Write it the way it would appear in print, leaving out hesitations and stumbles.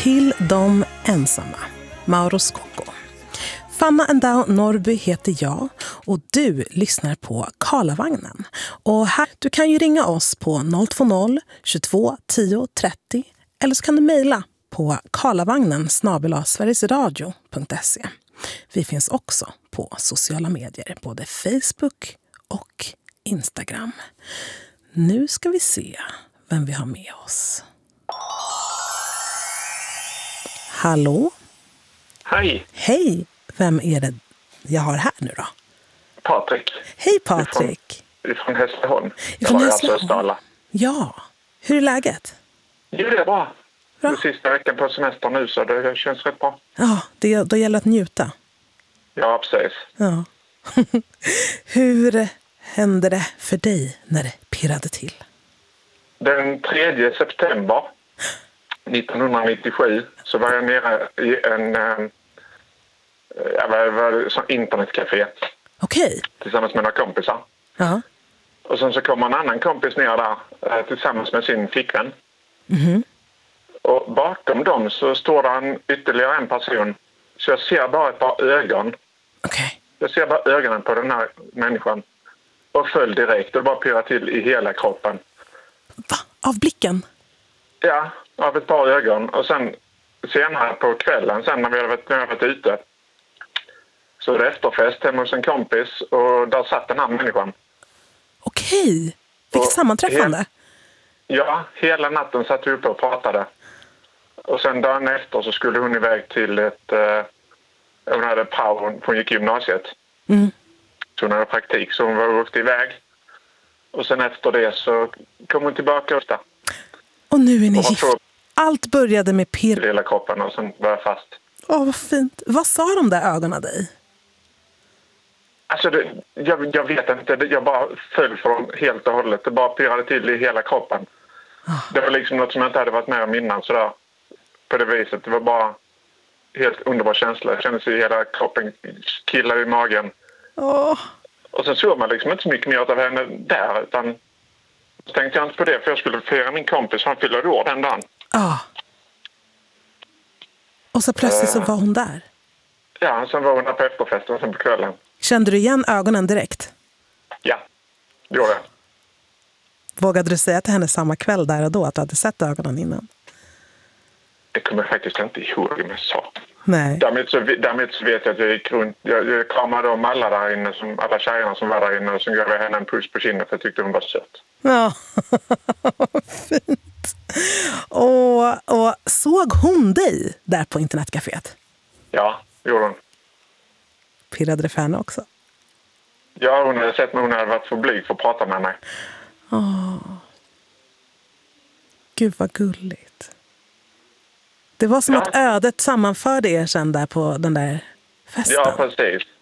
Till de ensamma, Mauro Scocco. Fanna Endao Norrby heter jag och du lyssnar på Karlavagnen. Och här, du kan ju ringa oss på 020 22 10 30 eller så kan du mejla på karlavagnen@sverigesradio.se. Vi finns också på sociala medier, både Facebook och Instagram. Nu ska vi se vem vi har med oss. Hallå? Hej! Hej! Vem är det jag har här nu då? Patrik. Hej Patrik! Ifrån Hässleholm. Ifrån Hässleholm? Hässleholm? Östala. Ja. Hur är läget? Jo, det är bra. Bra. Det är sista veckan på semester nu så det känns rätt bra. Ja, då gäller att njuta. Ja, precis. Ja. Hur hände det för dig när det pirrade till? Den 3 september 1997 så var jag nere i en internetcafé Okej. tillsammans med några kompisar. Ja. Och sen så kommer en annan kompis ner där tillsammans med sin flickvän. Mhm. Och bakom dem så står det ytterligare en person. Så jag ser bara ett par ögon. Okej. Jag ser bara ögonen på den här människan. Och föll direkt. Och bara pirrar till i hela kroppen. Va? Av blicken? Ja, av ett par ögon. Och sen senare på kvällen, sen när vi hade varit ute. Så är det efterfest hemma hos en kompis. Och där satt den här människan. Okej. Vilket Och sammanträffande. Ja, hela natten satt vi uppe och pratade. Och sen dagen efter så skulle hon iväg till hon hade prao, hon gick i gymnasiet. Mm. Så hon hade praktik, så hon var åkt iväg. Och sen efter det så kom hon tillbaka ofta. Och nu är ni Och var gift. två Allt började med pirr. i hela kroppen och sen var jag fast. Åh, vad fint. Vad sa de där ögonen dig? Alltså, jag vet inte. Jag bara föll för dem helt och hållet. Det bara pirrade till i hela kroppen. Det var liksom något som jag inte hade varit med om innan sådär. På det viset. Det var bara helt underbar känsla. Jag kände sig i hela kroppen killar i magen. Åh. Och sen såg man liksom inte så mycket mer av henne där. Utan så tänkte jag inte på det för jag skulle fira min kompis. Han fyllde år den dagen. Ja. Och så plötsligt så var hon där. Ja, sen var hon där på efterfesten sen på kvällen. Kände du igen ögonen direkt? Ja, det gjorde jag. Vågade du säga till henne samma kväll där och då att du hade sett ögonen innan? Det kommer jag faktiskt inte ihåg om jag sa. Nej. Därmed så vet jag att jag gick runt. Jag kramade om alla där inne, alla tjejerna som var där inne. Och sen gav jag henne en puss på kinden för jag tyckte hon var söt. Ja, fint. Och såg hon dig där på internetcaféet? Ja, det gjorde hon. Pirrade det för henne också? Ja, hon hade sett mig. Hon hade varit för blyg för att prata med mig. Gud vad gulligt. Det var som att ödet sammanförde er sen där på den där festen. Ja, precis.